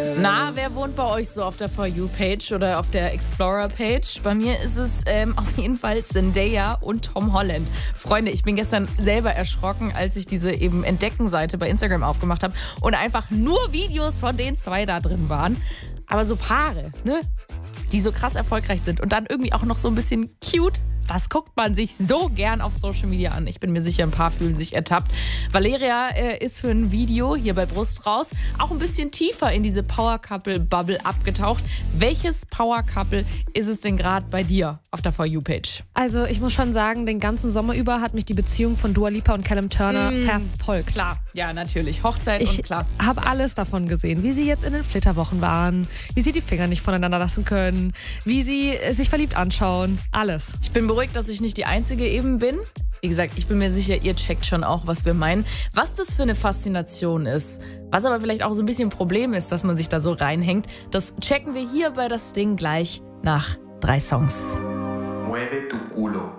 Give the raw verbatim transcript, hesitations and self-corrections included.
Na, wer wohnt bei euch so auf der For You-Page oder auf der Explorer-Page? Bei mir ist es ähm, auf jeden Fall Zendaya und Tom Holland. Freunde, ich bin gestern selber erschrocken, als ich diese eben Entdecken-Seite bei Instagram aufgemacht habe und einfach nur Videos von den zwei da drin waren. Aber so Paare, ne? Die so krass erfolgreich sind und dann irgendwie auch noch so ein bisschen cute. Das guckt man sich so gern auf Social Media an. Ich bin mir sicher, ein paar fühlen sich ertappt. Valeria äh, ist für ein Video hier bei Brust raus auch ein bisschen tiefer in diese Power-Couple-Bubble abgetaucht. Welches Power-Couple ist es denn gerade bei dir auf der For You-Page? Also ich muss schon sagen, den ganzen Sommer über hat mich die Beziehung von Dua Lipa und Callum Turner mm, verfolgt. Klar, ja natürlich. Hochzeit ich und klar. Ich habe alles davon gesehen, wie sie jetzt in den Flitterwochen waren, wie sie die Finger nicht voneinander lassen können, wie sie sich verliebt anschauen, alles. Ich bin beruhigt, dass ich nicht die Einzige eben bin. Wie gesagt, ich bin mir sicher, ihr checkt schon auch, was wir meinen. Was das für eine Faszination ist, was aber vielleicht auch so ein bisschen ein Problem ist, dass man sich da so reinhängt, das checken wir hier bei Das Ding gleich nach drei Songs. Mueve tu culo.